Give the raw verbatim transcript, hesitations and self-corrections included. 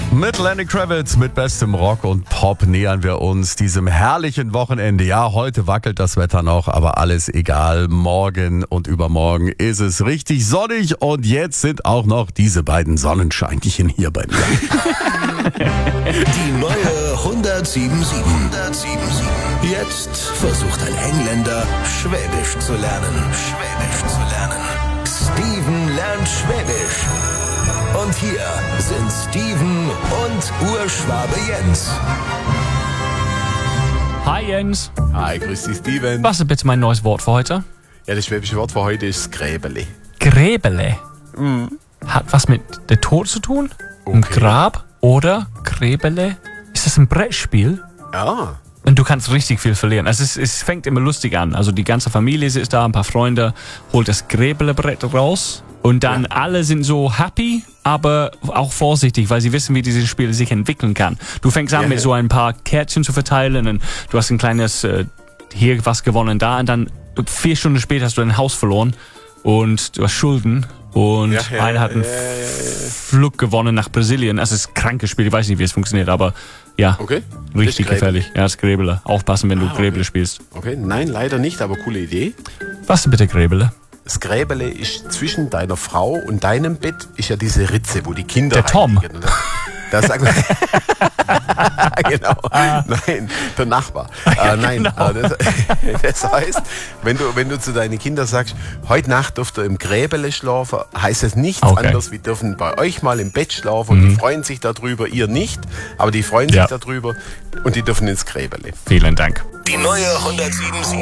Mit Lenny Kravitz, mit bestem Rock und Pop nähern wir uns diesem herrlichen Wochenende. Ja, heute wackelt das Wetter noch, aber alles egal. Morgen und übermorgen ist es richtig sonnig und jetzt sind auch noch diese beiden Sonnenscheinchen hier bei mir. Die neue hundertsieben sieben. Jetzt versucht ein Engländer, Schwäbisch zu lernen. Schwäbisch zu lernen. Steven lernt Schwäbisch. Und hier sind Steven und Urschwabe Jens. Hi Jens. Hi, grüß dich Steven. Was ist bitte mein neues Wort für heute? Ja, das schwäbische Wort für heute ist Gräbele. Gräbele. Mhm. Hat was mit der Tod zu tun? Ein Okay. Grab oder Gräbele? Ist das ein Brettspiel? Ja. Und du kannst richtig viel verlieren. Also es, es fängt immer lustig an. Also die ganze Familie ist da, ein paar Freunde, holt das Gräbelebrett raus. Und dann ja. alle sind so happy, aber auch vorsichtig, weil sie wissen, wie dieses Spiel sich entwickeln kann. Du fängst an ja, mit ja. so ein paar Kärtchen zu verteilen und du hast ein kleines, äh, hier was gewonnen, da und dann vier Stunden später hast du ein Haus verloren und du hast Schulden und ja, ja, einer hat einen ja, ja, ja. Flug gewonnen nach Brasilien. Also es ist ein krankes Spiel, ich weiß nicht, wie es funktioniert, aber ja, okay. richtig gefährlich. Ja, das Gräbele. Aufpassen, wenn du ah, Gräbele okay. spielst. Okay, nein, leider nicht, aber coole Idee. Was ist bitte Gräbele? Das Gräbele ist zwischen deiner Frau und deinem Bett, ist ja diese Ritze, wo die Kinder Der Tom. reinliegen. Und Da sagen wir, genau, nein, der Nachbar. Ja, äh, nein, genau. äh, das, das heißt, wenn du, wenn du zu deinen Kindern sagst, heute Nacht dürft ihr im Gräbele schlafen, heißt das nichts Okay. anderes, wir dürfen bei euch mal im Bett schlafen und Mhm. die freuen sich darüber, ihr nicht, aber die freuen Ja. sich darüber und die dürfen ins Gräbele. Vielen Dank. Die neue hundertsieben sieben.